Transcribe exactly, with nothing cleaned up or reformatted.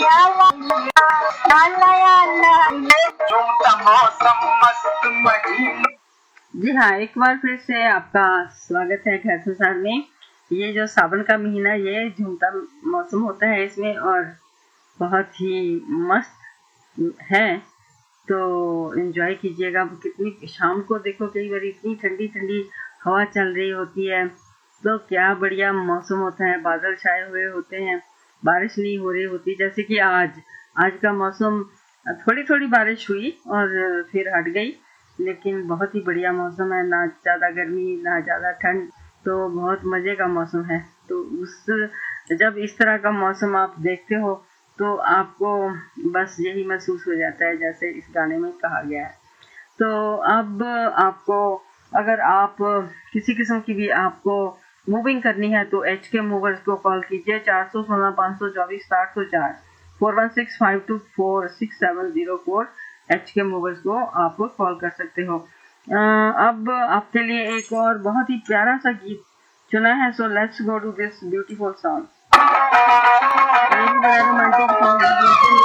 जी हाँ, एक बार फिर से आपका स्वागत है खैर संसार में। ये जो सावन का महीना, ये झूमता मौसम होता है इसमें, और बहुत ही मस्त है, तो एंजॉय कीजिएगा। कितनी शाम को देखो, कई बार इतनी ठंडी ठंडी हवा चल रही होती है, तो क्या बढ़िया मौसम होता है। बादल छाए हुए होते हैं, बारिश नहीं हो रही होती, जैसे कि आज आज का मौसम थोड़ी थोड़ी बारिश हुई और फिर हट गई, लेकिन बहुत ही बढ़िया मौसम है। ना ज़्यादा गर्मी ना ज़्यादा ठंड, तो बहुत मज़े का मौसम है। तो उस जब इस तरह का मौसम आप देखते हो तो आपको बस यही महसूस हो जाता है जैसे इस गाने में कहा गया है। तो अब आपको, अगर आप किसी किस्म की भी आपको मूविंग करनी है तो एच के मूवर्स को कॉल कीजिए, चार सौ सोलह पाँच सौ चौबीस साठ सौ चार four one six five to four six seven zero four H के मूवर्स को आप कॉल कर सकते हो। अ, अब आपके लिए एक और बहुत ही प्यारा सा गीत चुना है, so let's go to this beautiful song. बड़ा रोमांटिक सॉन्ग